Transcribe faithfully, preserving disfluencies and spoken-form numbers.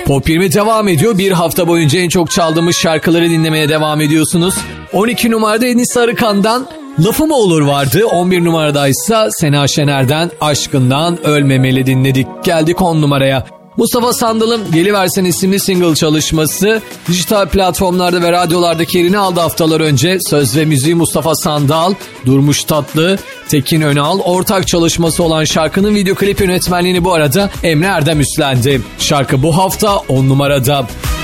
Pop yirmi devam ediyor. Bir hafta boyunca en çok çaldığımız şarkıları dinlemeye devam ediyorsunuz. on iki numarada Enis Arıkan'dan Lafı mı olur vardı. on bir numaradaysa Sena Şener'den Aşkından Ölmemeli dinledik. Geldik on numaraya. Mustafa Sandal'ın Geliversen isimli single çalışması dijital platformlarda ve radyolardaki yerini aldı haftalar önce. Söz ve müziği Mustafa Sandal, Durmuş Tatlı, Tekin Önal ortak çalışması olan şarkının video klip yönetmenliğini bu arada Emre Erdem üstlendi. Şarkı bu hafta on numarada.